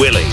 Willie.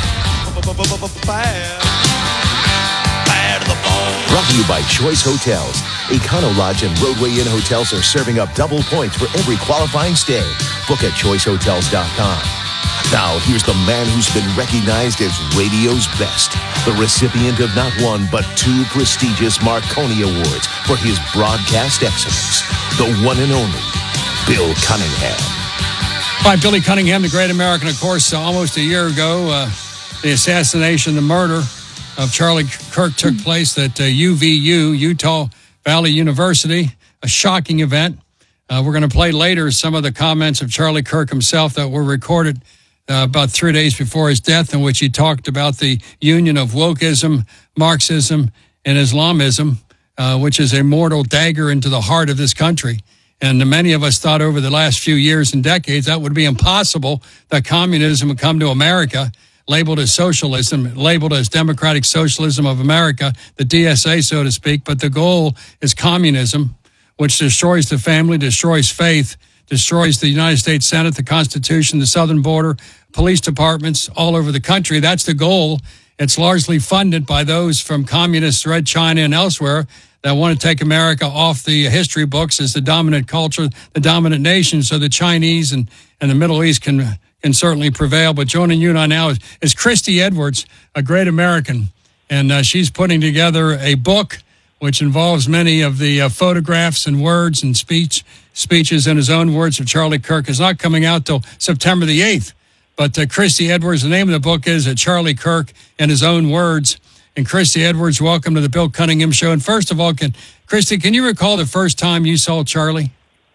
Brought to you by Choice Hotels. Econo Lodge and Roadway Inn hotels are serving up double points for every qualifying stay. Book at choicehotels.com. Now, here's the man who's been recognized as radio's best, the recipient of not one, but two prestigious Marconi Awards for his broadcast excellence, the one and only Bill Cunningham. By Billy Cunningham, the great American, of course, almost a year ago, the assassination, the murder of Charlie Kirk took place at UVU, Utah Valley University, a shocking event. We're going to play later some of the comments of Charlie Kirk himself that were recorded about 3 days before his death, in which he talked about the union of wokeism, Marxism, and Islamism, which is a mortal dagger into the heart of this country. And many of us thought over the last few years and decades that would be impossible, that communism would come to America, labeled as socialism, labeled as Democratic Socialism of America, the DSA, so to speak. But the goal is communism, which destroys the family, destroys faith, destroys the United States Senate, the Constitution, the southern border, police departments all over the country. That's the goal. It's largely funded by those from communist Red China and elsewhere that want to take America off the history books as the dominant culture, the dominant nation, so the Chinese and the Middle East can certainly prevail. But joining you now is Christy Edwards, a great American, and she's putting together a book which involves many of the photographs and words and speeches in his own words of Charlie Kirk. Is not coming out till September the 8th. But Christy Edwards, the name of the book is Charlie Kirk in His Own Words. And Christy Edwards, welcome to the Bill Cunningham Show. And first of all, Christy, can you recall the first time you saw Charlie?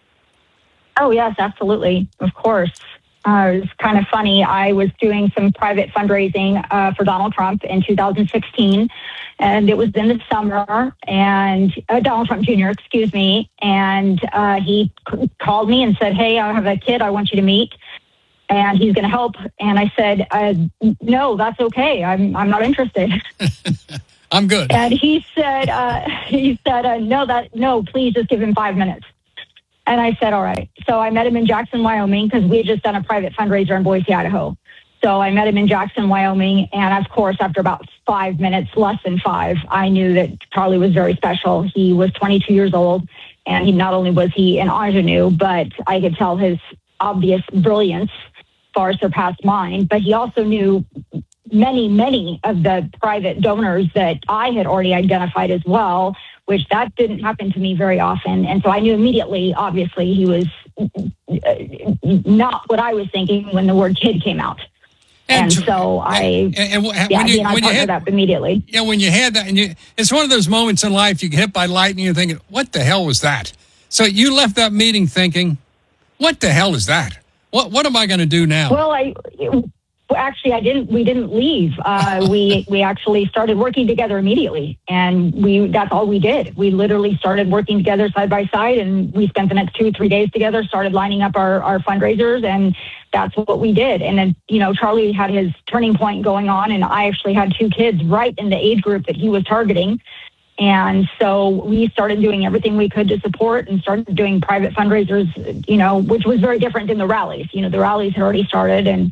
Oh, yes, absolutely. Of course. It was kind of funny. I was doing some private fundraising for Donald Trump in 2016, and it was in the summer, and Donald Trump Jr., excuse me, and he called me and said, "Hey, I have a kid I want you to meet, and he's going to help." And I said, "No, that's okay. I'm not interested." I'm good. And he said, "No, please just give him 5 minutes." And I said, all right. So I met him in Jackson, Wyoming, because we had just done a private fundraiser in Boise, Idaho. So I met him in Jackson, Wyoming. And of course, after about 5 minutes, less than 5, I knew that Charlie was very special. He was 22 years old. And not only was he an ingenue, but I could tell his obvious brilliance far surpassed mine. But he also knew many of the private donors that I had already identified as well, which that didn't happen to me very often. And so I knew immediately, obviously, he was not what I was thinking when the word kid came out. And so I partnered up immediately. Yeah, when you had that, and it's one of those moments in life you get hit by lightning, you're thinking, what the hell was that? So you left that meeting thinking, what the hell is that? What am I going to do now? Well, actually, we didn't leave. We actually started working together immediately, and that's all we did. We literally started working together side by side, and we spent the next 2-3 days together, started lining up our fundraisers, and that's what we did. And then, Charlie had his turning point going on, and I actually had 2 kids right in the age group that he was targeting. And so we started doing everything we could to support and started doing private fundraisers, which was very different than the rallies. The rallies had already started, and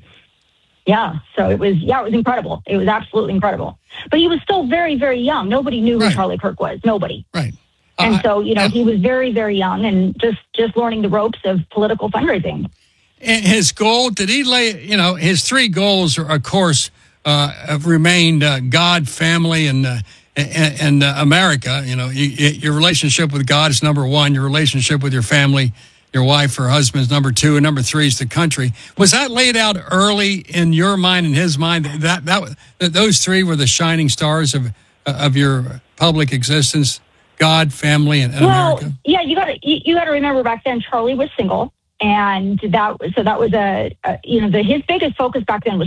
so it was incredible. It was absolutely incredible. But he was still very, very young. Nobody knew who Charlie Kirk was. Nobody. Right. And so, he was very, very young and just learning the ropes of political fundraising. And his goal, did he lay, his 3 goals, of course, have remained God, family, and America. Your relationship with God is number 1. Your relationship with your family, your wife or husband, is number 2, and number 3 is the country. Was that laid out early in your mind and his mind? That those 3 were the shining stars of your public existence: God, family, and America. Yeah, you got to remember back then Charlie was single, and that was his biggest focus back then was